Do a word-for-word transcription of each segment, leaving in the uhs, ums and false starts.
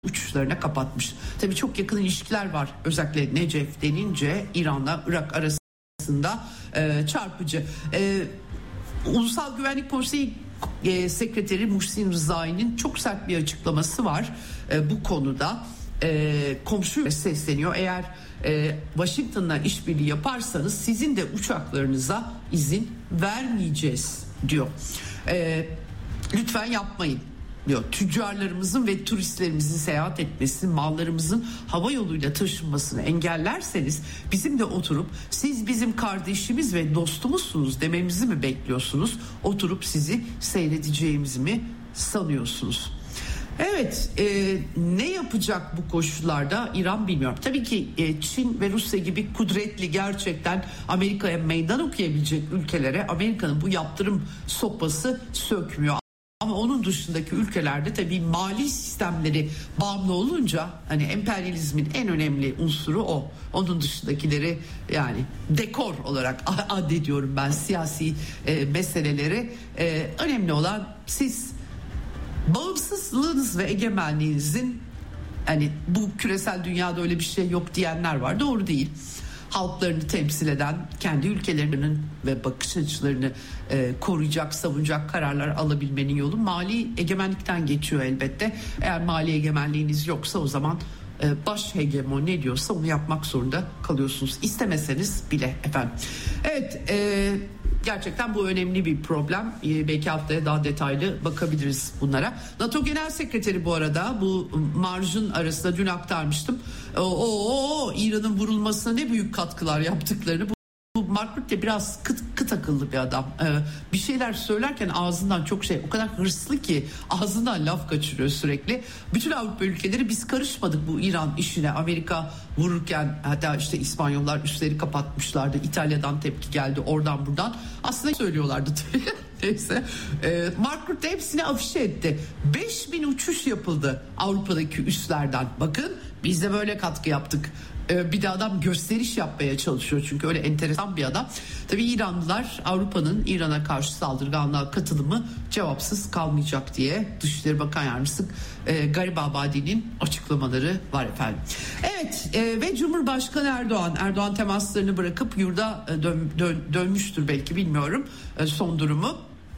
uçuşlarına kapatmış. Tabii çok yakın ilişkiler var. Özellikle Necef denince İran'la Irak arasında e, çarpıcı. E, Ulusal Güvenlik Konseyi e, Sekreteri Muhsin Rızai'nin çok sert bir açıklaması var e, bu konuda. E, komşu sesleniyor. Eğer e, Washington'la işbirliği yaparsanız sizin de uçaklarınıza izin vermeyeceğiz diyor. E, lütfen yapmayın diyor. Tüccarlarımızın ve turistlerimizin seyahat etmesi, mallarımızın hava yoluyla taşınmasını engellerseniz bizim de oturup siz bizim kardeşimiz ve dostumuzsunuz dememizi mi bekliyorsunuz? Oturup sizi seyredeceğimizi mi sanıyorsunuz? Evet, e, ne yapacak bu koşullarda İran bilmiyorum. Tabii ki e, Çin ve Rusya gibi kudretli, gerçekten Amerika'ya meydan okuyabilecek ülkelere Amerika'nın bu yaptırım sopası sökmüyor. Ama onun dışındaki ülkelerde tabii mali sistemleri bağımlı olunca, hani emperyalizmin en önemli unsuru o. Onun dışındakileri yani dekor olarak addediyorum ben siyasi e, meseleleri. E, önemli olan siz bağımsızlığınız ve egemenliğinizin, hani bu küresel dünyada öyle bir şey yok diyenler var, doğru değil. Halklarını temsil eden, kendi ülkelerinin ve bakış açılarını e, koruyacak, savunacak kararlar alabilmenin yolu mali egemenlikten geçiyor elbette. Eğer mali egemenliğiniz yoksa o zaman e, baş hegemon ne diyorsa onu yapmak zorunda kalıyorsunuz. İstemeseniz bile efendim. Evet, e, gerçekten bu önemli bir problem. Ee, belki haftaya daha detaylı bakabiliriz bunlara. NATO Genel Sekreteri bu arada bu marjın arasında dün aktarmıştım. O, o, o İran'ın vurulmasına ne büyük katkılar yaptıklarını. Bu, bu Mark Rutte biraz kıt, kıt akıllı bir adam. Ee, bir şeyler söylerken ağzından çok şey, o kadar hırslı ki ağzından laf kaçırıyor sürekli. Bütün Avrupa ülkeleri biz karışmadık bu İran işine. Amerika vururken hatta işte İspanyollar üstleri kapatmışlardı. İtalya'dan tepki geldi, oradan buradan. Aslında söylüyorlardı tabii. Neyse. Ee, Mark Rutte hepsini afişe etti. beş bin uçuş yapıldı Avrupa'daki üslerden. Bakın biz de böyle katkı yaptık. Ee, bir de adam gösteriş yapmaya çalışıyor çünkü öyle enteresan bir adam. Tabii İranlılar Avrupa'nın İran'a karşı saldırganlığa katılımı cevapsız kalmayacak diye Dışişleri Bakan Yardımcısı e, Garibabadi'nin açıklamaları var efendim. Evet, e, ve Cumhurbaşkanı Erdoğan Erdoğan temaslarını bırakıp yurda e, dön, dön, dönmüştür belki, bilmiyorum e, son durumu.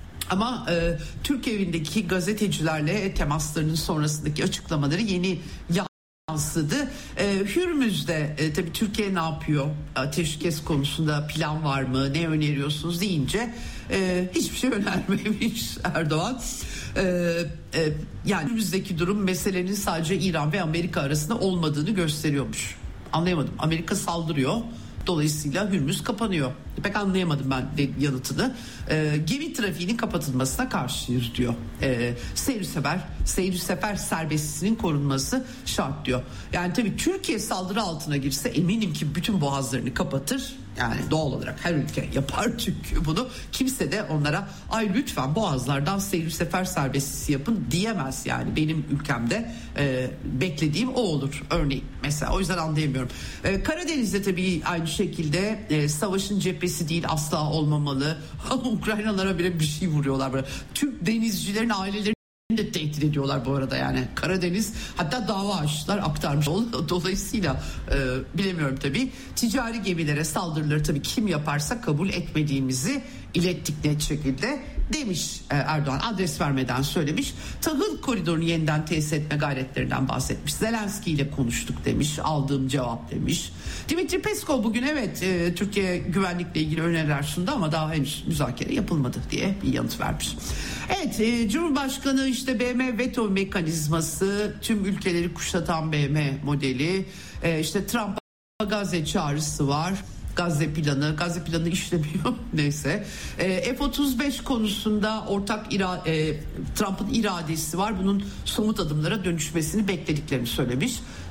Ama e, Türk evindeki gazetecilerle temaslarının sonrasındaki açıklamaları yeni yansıdı. E, Hürmüz'de e, tabii Türkiye ne yapıyor? Ateşkes konusunda plan var mı? Ne öneriyorsunuz deyince e, hiçbir şey önermemiş Erdoğan. E, e, yani Hürmüz'deki durum meselenin sadece İran ve Amerika arasında olmadığını gösteriyormuş. Anlayamadım. Amerika saldırıyor. Dolayısıyla Hürmüz kapanıyor. Pek anlayamadım ben de yanıtını. E, gemi trafiğinin kapatılmasına karşıyız diyor. E, seyir sefer, seyir sefer serbestisinin korunması şart diyor. Yani tabii Türkiye saldırı altına girse eminim ki bütün boğazlarını kapatır. Yani doğal olarak her ülke yapar çünkü bunu. Kimse de onlara ay lütfen boğazlardan seyir sefer serbestisi yapın diyemez. Yani benim ülkemde e, beklediğim o olur örneğin mesela. O yüzden anlayamıyorum. E, Karadeniz'de tabii aynı şekilde e, savaşın cephesi değil, asla olmamalı. Ukraynalara bile bir şey vuruyorlar böyle. Türk denizcilerin aileleri de tehdit ediyorlar bu arada, yani Karadeniz, hatta dava açtılar, aktarmış oldu. Dolayısıyla e, bilemiyorum tabii. Ticari gemilere saldırıları tabii kim yaparsa kabul etmediğimizi ilettik net şekilde demiş e, Erdoğan, adres vermeden söylemiş. Tahıl koridorunu yeniden tesis etme gayretlerinden bahsetmiş. Zelenski ile konuştuk demiş, aldığım cevap demiş. Dimitri Peskov bugün evet e, Türkiye güvenlikle ilgili öneriler sundu ama daha henüz müzakere yapılmadı diye bir yanıt vermiş. Evet, e, Cumhurbaşkanı işte B M veto mekanizması, tüm ülkeleri kuşatan B M modeli, e, işte Trump'a Gazze çağrısı var. Gazze planı, Gazze planı işlemiyor neyse. E, F otuz beş konusunda ortak ira, e, Trump'ın iradesi var. Bunun somut adımlara dönüşmesini beklediklerini söylemiş.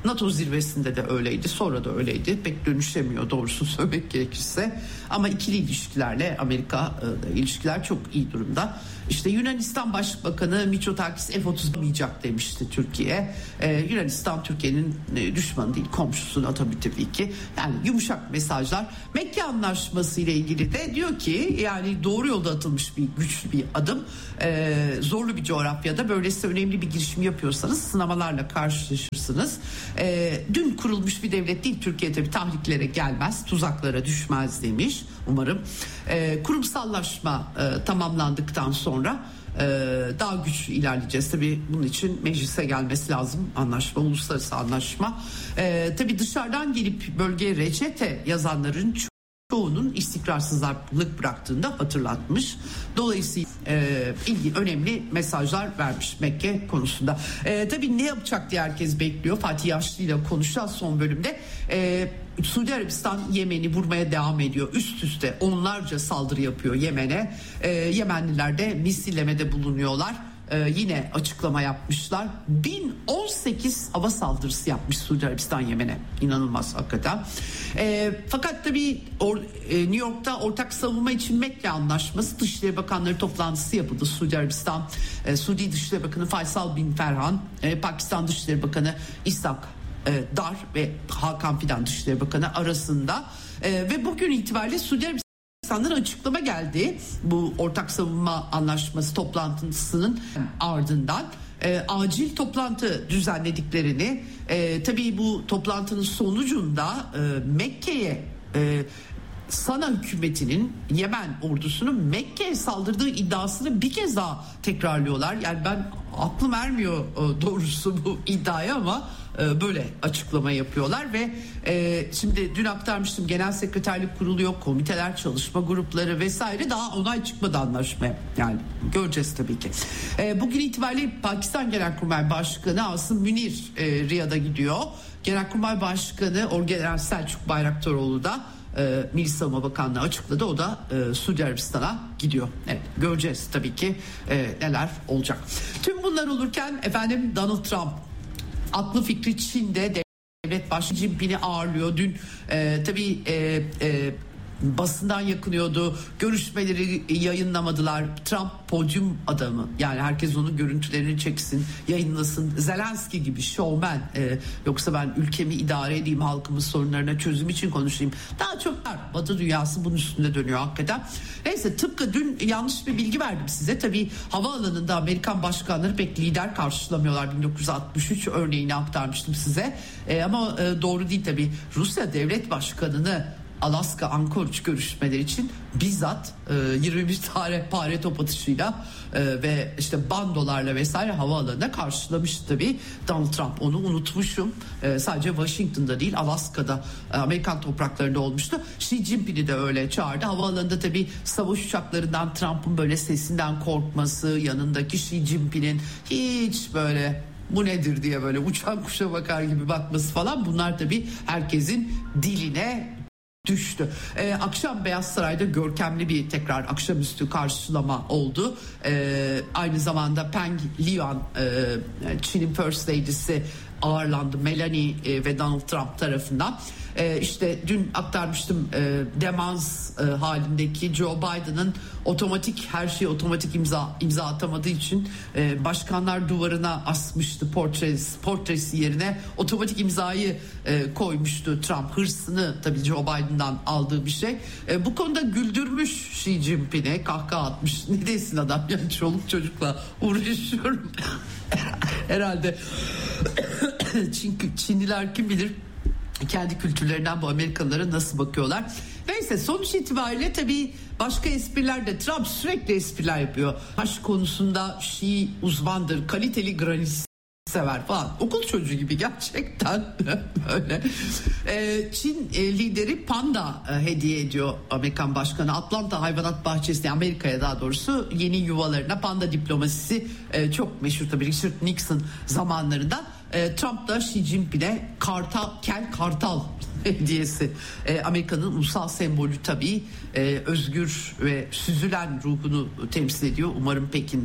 NATO zirvesinde de öyleydi, sonra da öyleydi. Pek dönüşemiyor doğrusu söylemek gerekirse. Ama ikili ilişkilerle Amerika e, ilişkiler çok iyi durumda. İşte Yunanistan Başbakanı Mitsotakis F otuz olmayacak demişti Türkiye. Ee, Yunanistan Türkiye'nin e, düşmanı değil, komşusu tabii tabii ki. Yani yumuşak mesajlar. Mekke Anlaşması ile ilgili de diyor ki yani doğru yolda atılmış bir güçlü bir adım. Ee, zorlu bir coğrafyada böylesi önemli bir girişim yapıyorsanız sınamalarla karşılaşırsınız. Ee, dün kurulmuş bir devlet değil Türkiye, tabii tahriklere gelmez, tuzaklara düşmez demiş. Umarım ee, kurumsallaşma e, tamamlandıktan sonra e, daha güçlü ilerleyeceğiz. Tabii bunun için meclise gelmesi lazım anlaşma, uluslararası anlaşma. E, tabii dışarıdan gelip bölgeye reçete yazanların çoğunun istikrarsızlık bıraktığını da hatırlatmış. Dolayısıyla e, ilgi önemli mesajlar vermiş Mekke konusunda. E, tabii ne yapacak diye herkes bekliyor. Fatih Yaşlı ile konuşacağız son bölümde. E, Suudi Arabistan Yemen'i vurmaya devam ediyor. Üst üste onlarca saldırı yapıyor Yemen'e. E, Yemenliler de misillemede bulunuyorlar. Ee, yine açıklama yapmışlar. bin on sekiz hava saldırısı yapmış Suudi Arabistan Yemen'e. İnanılmaz hakikaten. Ee, fakat tabii or, e, New York'ta ortak savunma için Mekke Anlaşması Dışişleri Bakanları toplantısı yapıldı. Suudi Arabistan, e, Suudi Dışişleri Bakanı Faysal bin Ferhan, e, Pakistan Dışişleri Bakanı İshak e, Dar ve Hakan Fidan Dışişleri Bakanı arasında e, ve bugün itibariyle Suudi Arabistan İnsanlara açıklama geldi bu ortak savunma anlaşması toplantısının ardından. E, acil toplantı düzenlediklerini, e, tabii bu toplantının sonucunda e, Mekke'ye e, Sana hükümetinin Yemen ordusunun Mekke'ye saldırdığı iddiasını bir kez daha tekrarlıyorlar. Yani ben aklım ermiyor doğrusu bu iddiaya ama böyle açıklama yapıyorlar ve e, şimdi dün aktarmıştım, genel sekreterlik kuruluyor, komiteler, çalışma grupları vesaire, daha onay çıkmadı anlaşmaya. Yani göreceğiz tabii ki. E, bugün itibariyle Pakistan Genelkurmay Başkanı Asım Münir e, Riyad'a gidiyor. Genelkurmay Başkanı Orgeneral Selçuk Bayraktaroğlu da e, Milli Savunma Bakanlığı açıkladı. O da e, Suudi Arabistan'a gidiyor. Evet, göreceğiz tabii ki e, neler olacak. Tüm bunlar olurken efendim Donald Trump aklı fikri Çin'de devlet başkanı Xi Jinping'i ağırlıyor. Dün e, tabii e, e, basından yakınıyordu. Görüşmeleri yayınlamadılar. Trump podyum adamı. Yani herkes onun görüntülerini çeksin, yayınlasın. Zelenski gibi şovmen. Ee, yoksa ben ülkemi idare edeyim, halkımın sorunlarına çözüm için konuşayım. Daha çok Batı dünyası bunun üstünde dönüyor hakikaten. Neyse, tıpkı dün yanlış bir bilgi verdim size. Tabii havaalanında Amerikan başkanları pek lider karşılamıyorlar. bin dokuz yüz altmış üç örneğini aktarmıştım size. Ee, ama e, doğru değil tabii. Rusya devlet başkanını Alaska Anchorage görüşmeleri için bizzat e, yirmi bir tane pare top atışıyla e, ve işte bandolarla vesaire havaalanına karşılamıştı tabii. Donald Trump, onu unutmuşum. E, sadece Washington'da değil, Alaska'da, e, Amerikan topraklarında olmuştu. Xi Jinping'i de öyle çağırdı. Havaalanında tabii savaş uçaklarından Trump'ın böyle sesinden korkması, yanındaki Xi Jinping'in hiç böyle bu nedir diye böyle uçan kuşa bakar gibi bakması falan, bunlar tabii herkesin diline düştü. Ee, akşam Beyaz Saray'da görkemli bir tekrar akşamüstü karşılama oldu. Ee, aynı zamanda Peng Liyuan, e, Çin'in First Lady'si ağırlandı Melanie e, ve Donald Trump tarafından. E, işte dün aktarmıştım, e, demans e, halindeki Joe Biden'ın otomatik, her şeyi otomatik imza imza atamadığı için e, başkanlar duvarına asmıştı portresi, portresi yerine otomatik imzayı e, koymuştu Trump. Hırsını tabii Joe Biden'dan aldığı bir şey. E, bu konuda güldürmüş Xi Jinping'e, kahkaha atmış. Ne desin adam, yani çoluk çocukla uğraşıyorum. Herhalde çünkü Çinliler kim bilir kendi kültürlerinden bu Amerikalılara nasıl bakıyorlar. Neyse, sonuç itibariyle tabii başka espriler de, Trump sürekli espriler yapıyor. Aşk konusunda Xi uzmandır, kaliteli granit sever falan. Okul çocuğu gibi gerçekten böyle. Ee, Çin e, lideri panda e, hediye ediyor Amerikan başkanı. Atlanta Hayvanat Bahçesi'ne, Amerika'ya daha doğrusu, yeni yuvalarına panda diplomasisi e, çok meşhur tabii Richard Nixon zamanlarından. E, Trump da Xi Jinping'e kartal, kel kartal hediyesi. E, Amerika'nın ulusal sembolü tabii, e, özgür ve süzülen ruhunu temsil ediyor. Umarım Pekin'de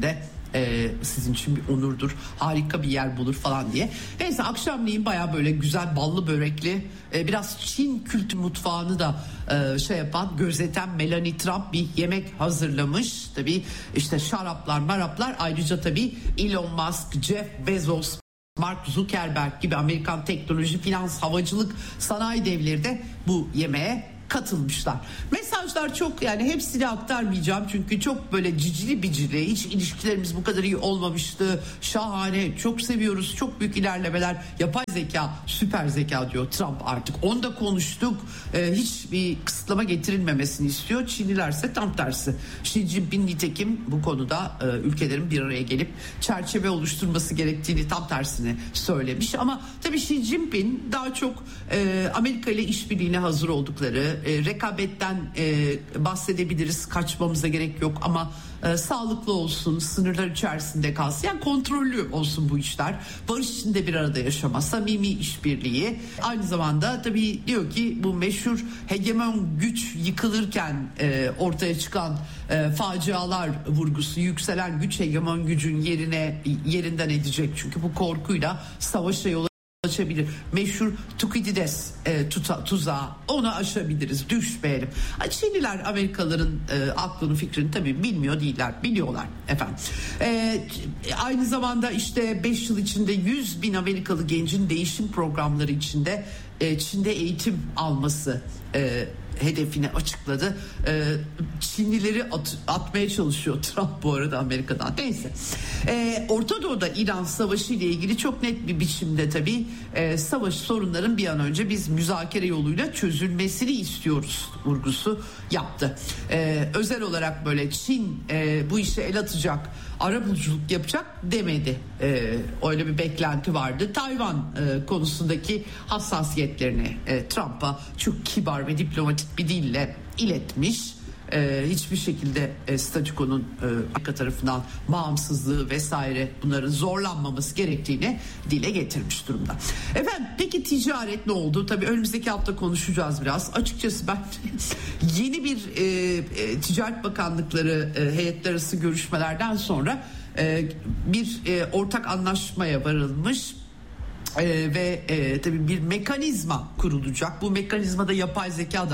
Ee, sizin için bir onurdur, harika bir yer bulur falan diye. Neyse akşamleyin baya böyle güzel ballı börekli e, biraz Çin kültür mutfağını da e, şey yapan, gözeten Melania Trump bir yemek hazırlamış. Tabii işte şaraplar maraplar, ayrıca tabii Elon Musk, Jeff Bezos, Mark Zuckerberg gibi Amerikan teknoloji, finans, havacılık, sanayi devleri de bu yemeğe katılmışlar. Mesajlar çok, yani hepsini aktarmayacağım çünkü çok böyle cicili bicili, hiç ilişkilerimiz bu kadar iyi olmamıştı, şahane, çok seviyoruz, çok büyük ilerlemeler, yapay zeka, süper zeka diyor Trump artık, onu da konuştuk, ee, hiçbir kısıtlama getirilmemesini istiyor. Çinlilerse tam tersi. Xi Jinping nitekim bu konuda e, ülkelerin bir araya gelip çerçeve oluşturması gerektiğini tam tersini söylemiş. Ama tabii Xi Jinping daha çok e, Amerika ile işbirliğine hazır oldukları, E, rekabetten e, bahsedebiliriz, kaçmamıza gerek yok ama e, sağlıklı olsun, sınırlar içerisinde kalsın, yani kontrollü olsun bu işler, barış içinde bir arada yaşama, samimi işbirliği. Aynı zamanda tabii diyor ki bu meşhur hegemon güç yıkılırken e, ortaya çıkan e, facialar vurgusu, yükselen güç hegemon gücün yerine yerinden edecek, çünkü bu korkuyla savaşa yol açabilir. Meşhur Thukydides e, tuta, tuzağı, onu aşabiliriz, düşmeyelim. Çinliler Amerikalıların e, aklını fikrini tabii bilmiyor değiller, biliyorlar efendim. E, aynı zamanda işte beş yıl içinde yüz bin Amerikalı gencin değişim programları içinde e, Çin'de eğitim alması e, hedefini açıkladı. Ee, Çinlileri at, atmaya çalışıyor Trump bu arada Amerika'dan. Neyse. Ee, Orta Doğu'da İran Savaşı ile ilgili çok net bir biçimde tabii e, savaş sorunların bir an önce biz müzakere yoluyla çözülmesini istiyoruz vurgusu yaptı. Ee, özel olarak böyle Çin e, bu işe el atacak, arabuluculuk yapacak demedi. Ee, öyle bir beklenti vardı. Tayvan e, konusundaki hassasiyetlerini e, Trump'a çok kibar ve diplomatik bir dille iletmiş. Ee, hiçbir şekilde e, statükonun e, Amerika tarafından bağımsızlığı vesaire bunların zorlanmaması gerektiğini dile getirmiş durumda. Efendim peki ticaret ne oldu? Tabii önümüzdeki hafta konuşacağız biraz. Açıkçası ben yeni bir e, e, Ticaret Bakanlıkları e, heyetler arası görüşmelerden sonra e, bir e, ortak anlaşmaya varılmış. Ee, ve e, tabii bir mekanizma kurulacak. Bu mekanizmada yapay zeka da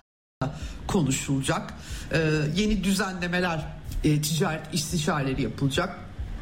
konuşulacak. Ee, yeni düzenlemeler, e, ticaret istişareleri yapılacak.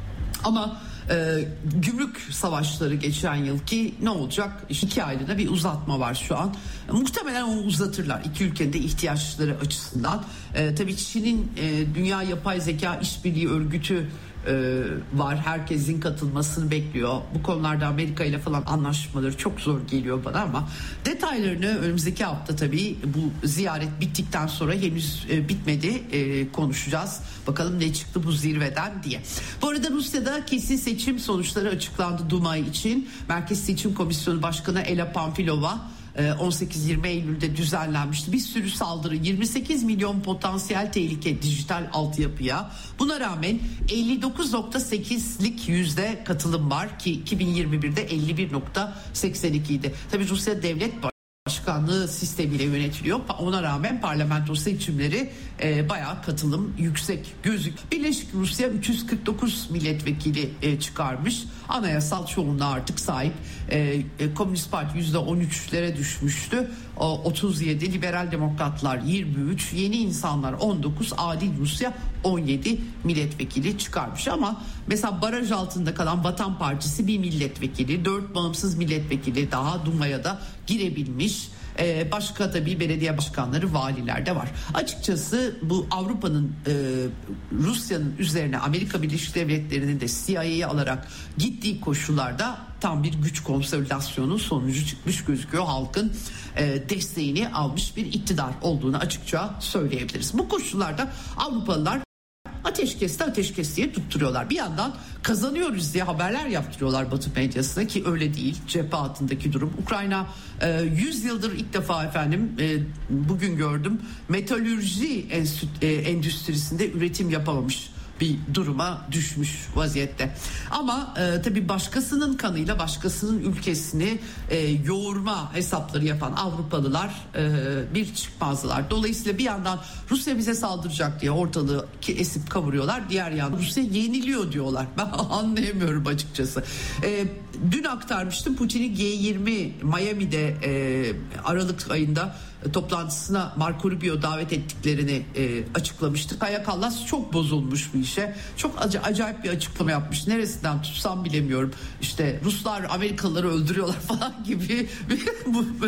Ama e, gümrük savaşları geçen yılki ne olacak? İşte iki aylığına bir uzatma var şu an. Muhtemelen onu uzatırlar iki ülkenin de ihtiyaçları açısından. E, tabii Çin'in e, Dünya Yapay Zeka İşbirliği Örgütü Ee, var. Herkesin katılmasını bekliyor. Bu konularda Amerika ile falan anlaşmaları çok zor geliyor bana ama detaylarını önümüzdeki hafta tabii bu ziyaret bittikten sonra henüz e, bitmedi e, konuşacağız. Bakalım ne çıktı bu zirveden diye. Bu arada Rusya'da kesin seçim sonuçları açıklandı Duma için. Merkez Seçim Komisyonu Başkanı Ela Pamfilova on sekiz yirmi Eylül'de düzenlenmişti. Bir sürü saldırı, yirmi sekiz milyon potansiyel tehlike dijital altyapıya. Buna rağmen elli dokuz virgül sekizlik yüzde katılım var ki iki bin yirmi birde elli bir virgül seksen iki idi. Tabii Rusya devlet başkanlığı sistemiyle yönetiliyor. Ona rağmen parlamento seçimleri e, bayağı katılım yüksek gözük. Birleşik Rusya üç yüz kırk dokuz milletvekili e, çıkarmış. Anayasal çoğunluğa artık sahip. E, e, Komünist Parti yüzde on üçlere düşmüştü. O, otuz yedi, Liberal Demokratlar yirmi üç, Yeni İnsanlar on dokuz, Adil Rusya on yedi milletvekili çıkarmış. Ama mesela baraj altında kalan Vatan Partisi bir milletvekili, dört bağımsız milletvekili daha Duma'ya da girebilmiş. Ee, başka tabii belediye başkanları, valiler de var. Açıkçası bu Avrupa'nın e, Rusya'nın üzerine Amerika Birleşik Devletleri'nin de C I A'yı alarak gittiği koşullarda tam bir güç konsolidasyonu sonucu çıkmış gözüküyor. Halkın e, desteğini almış bir iktidar olduğunu açıkça söyleyebiliriz. Bu koşullarda Avrupalılar ateşkeste ateşkes diye tutturuyorlar. Bir yandan kazanıyoruz diye haberler yaptırıyorlar Batı medyasına ki öyle değil. Cephe altındaki durum. Ukrayna yüz yıldır ilk defa efendim e, bugün gördüm metalürji endüstrisinde üretim yapamamış. bir duruma düşmüş vaziyette. Ama e, tabii başkasının kanıyla başkasının ülkesini e, yoğurma hesapları yapan Avrupalılar e, bir çıkmazdılar. Dolayısıyla bir yandan Rusya bize saldıracak diye ortalığı esip kavuruyorlar. Diğer yandan Rusya yeniliyor diyorlar. Ben anlayamıyorum açıkçası. E, dün aktarmıştım, Putin'i G yirmi Miami'de e, Aralık ayında toplantısına Marco Rubio davet ettiklerini e, açıklamıştık. Kaja Kallas çok bozulmuş bu işe. Çok ac- acayip bir açıklama yapmış. Neresinden tutsam bilemiyorum. İşte Ruslar Amerikalıları öldürüyorlar falan gibi bu, bu,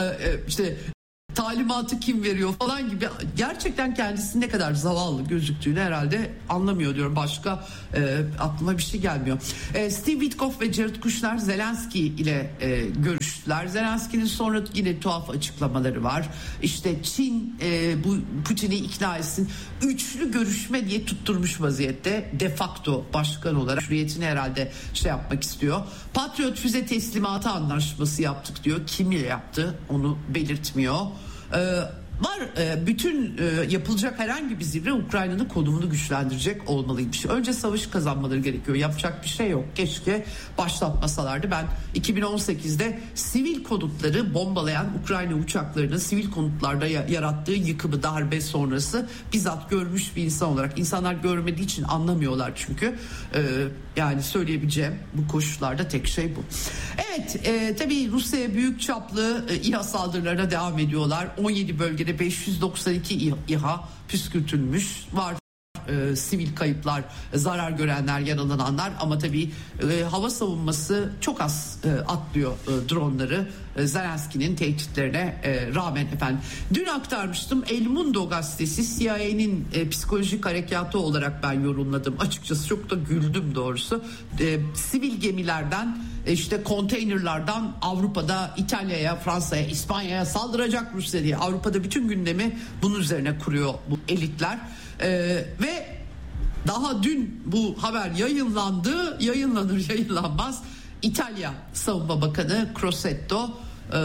işte talimatı kim veriyor falan gibi, gerçekten kendisi ne kadar zavallı gözüktüğünü herhalde anlamıyor diyorum. Başka e, aklıma bir şey gelmiyor. E, Steve Witkoff ve Jared Kushner Zelenski ile e, görüştüler. Zelenski'nin sonra yine tuhaf açıklamaları var. İşte Çin e, bu Putin'i ikna etsin. Üçlü görüşme diye tutturmuş vaziyette. De facto başkan olarak hürriyetini herhalde şey yapmak istiyor. Patriot füze teslimatı anlaşması yaptık diyor. Kimle yaptı onu belirtmiyor. Ee, var e, bütün e, yapılacak herhangi bir zirve Ukrayna'nın konumunu güçlendirecek olmalıymış. Önce savaşı kazanmaları gerekiyor. Yapacak bir şey yok. Keşke başlatmasalardı. Ben iki bin on sekizde sivil konutları bombalayan Ukrayna uçaklarının sivil konutlarda yarattığı yıkımı, darbe sonrası bizzat görmüş bir insan olarak, insanlar görmediği için anlamıyorlar çünkü. Ee, yani söyleyebileceğim bu koşullarda tek şey bu. Evet, e, tabii Rusya'ya büyük çaplı e, İHA saldırılarına devam ediyorlar. on yedi bölgede beş yüz doksan iki İHA püskürtülmüş. Var e, sivil kayıplar, zarar görenler, yaralananlar, ama tabii e, hava savunması çok az e, atlıyor e, dronları e, Zelenski'nin tehditlerine e, rağmen efendim. Dün aktarmıştım, El Mundo gazetesi C I A'nin e, psikolojik harekatı olarak ben yorumladım. Açıkçası çok da güldüm doğrusu. E, sivil gemilerden, işte konteynerlardan Avrupa'da İtalya'ya, Fransa'ya, İspanya'ya saldıracak Rusya diye Avrupa'da bütün gündemi bunun üzerine kuruyor bu elitler. Ee, ve daha dün bu haber yayınlandı, yayınlanır yayınlanmaz İtalya Savunma Bakanı Crosetto e,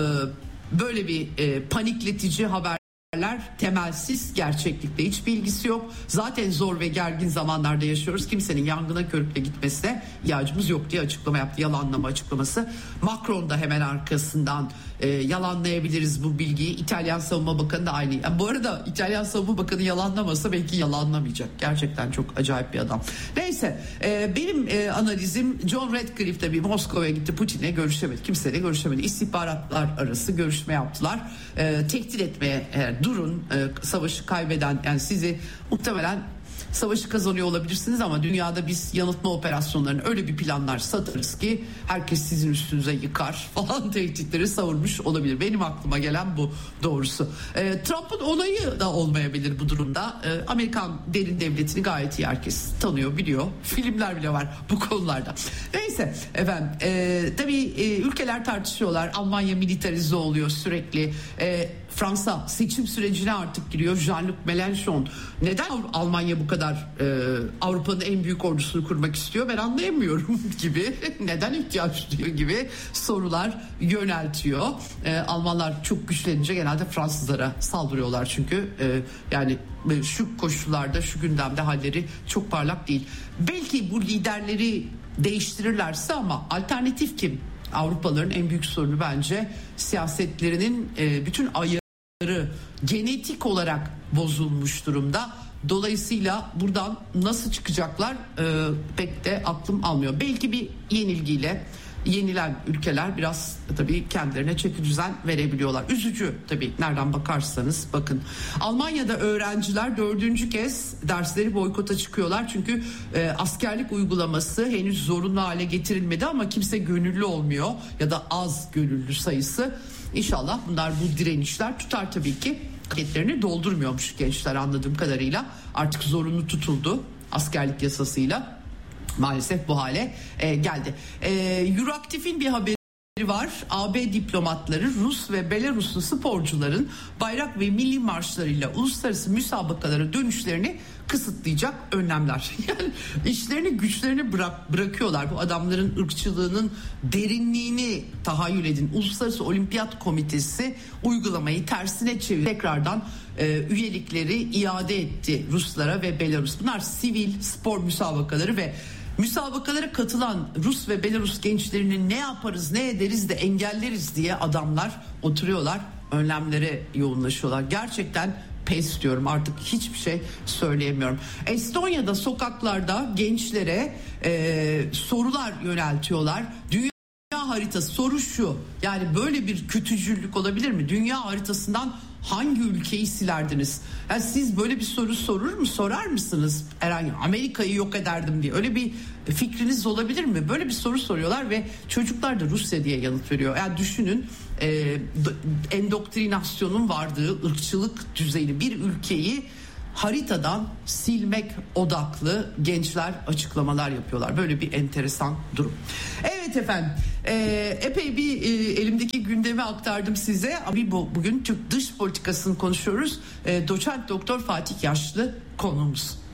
böyle bir e, panikletici haber temelsiz, gerçeklikle hiç bilgisi yok. Zaten zor ve gergin zamanlarda yaşıyoruz. Kimsenin yangına körükle gitmesine ihtiyacımız yok diye açıklama yaptı. Yalanlama açıklaması. Macron da hemen arkasından e, yalanlayabiliriz bu bilgiyi. İtalyan Savunma Bakanı da aynı. Yani bu arada İtalyan Savunma Bakanı yalanlamasa belki yalanlamayacak. Gerçekten çok acayip bir adam. Neyse, e, benim e, analizim, John Radcliffe tabii Moskova'ya gitti, Putin'le görüşemedi. Kimseyle görüşemedi. İstihbaratlar arası görüşme yaptılar. E, tehdit etmeye e, durun, e, savaşı kaybeden, yani sizi muhtemelen savaşı kazanıyor olabilirsiniz ama dünyada biz yanıltma operasyonlarını öyle bir planlar satarız ki herkes sizin üstünüze yıkar falan tehditleri savurmuş olabilir. Benim aklıma gelen bu doğrusu. E, Trump'ın onayı da olmayabilir bu durumda. E, Amerikan derin devletini gayet iyi herkes tanıyor, biliyor. Filmler bile var bu konularda. Neyse efendim, e, tabii e, ülkeler tartışıyorlar. Almanya militarize oluyor sürekli. E, Fransa seçim sürecine artık giriyor. Jean-Luc Mélenchon neden Almanya bu kadar e, Avrupa'nın en büyük ordusunu kurmak istiyor ben anlayamıyorum gibi, neden ihtiyaç duyuyor gibi sorular yöneltiyor. E, Almanlar çok güçlenince genelde Fransızlara saldırıyorlar çünkü e, yani şu koşullarda, şu gündemde halleri çok parlak değil. Belki bu liderleri değiştirirlerse, ama alternatif kim? Avrupalıların en büyük sorunu bence siyasetlerinin e, bütün ayarı genetik olarak bozulmuş durumda. Dolayısıyla buradan nasıl çıkacaklar e, pek de aklım almıyor. Belki bir yenilgiyle yenilen ülkeler biraz tabii kendilerine çekidüzen verebiliyorlar. Üzücü tabii nereden bakarsanız bakın. Almanya'da öğrenciler dördüncü kez dersleri boykota çıkıyorlar. Çünkü e, askerlik uygulaması henüz zorunlu hale getirilmedi ama kimse gönüllü olmuyor ya da az gönüllü sayısı. İnşallah bunlar, bu direnişler tutar tabii ki. Paketlerini doldurmuyormuş gençler anladığım kadarıyla. Artık zorunlu tutuldu askerlik yasasıyla. Maalesef bu hale e, geldi. E, Euroaktif'in bir haberi var. A B diplomatları Rus ve Belaruslu sporcuların bayrak ve milli marşlarıyla uluslararası müsabakalara dönüşlerini kısıtlayacak önlemler. Yani işlerini güçlerini bırak, bırakıyorlar. Bu adamların ırkçılığının derinliğini tahayyül edin. Uluslararası Olimpiyat Komitesi uygulamayı tersine çevir. Tekrardan e, üyelikleri iade etti Ruslara ve Belarus. Bunlar sivil spor müsabakaları ve müsabakalara katılan Rus ve Belarus gençlerini ne yaparız ne ederiz de engelleriz diye adamlar oturuyorlar, önlemlere yoğunlaşıyorlar. Gerçekten pes diyorum, artık hiçbir şey söyleyemiyorum. Estonya'da sokaklarda gençlere e, sorular yöneltiyorlar. Dünya haritası, soru şu: yani böyle bir kötücüllük olabilir mi? Dünya haritasından hangi ülkeyi silerdiniz? Yani siz böyle bir soru sorur mu, sorar mısınız? Herhangi Amerika'yı yok ederdim diye. Öyle bir fikriniz olabilir mi? Böyle bir soru soruyorlar ve çocuklar da Rusya diye yanıt veriyor. Yani düşünün, e, endoktrinasyonun vardığı ırkçılık düzeyli bir ülkeyi haritadan silmek odaklı gençler açıklamalar yapıyorlar. Böyle bir enteresan durum. Evet efendim, e, epey bir e, elimdeki gündemi aktardım size. Abi bu, bugün Türk dış politikasını konuşuyoruz. E, Doçent Doktor Fatih Yaşlı konuğumuz.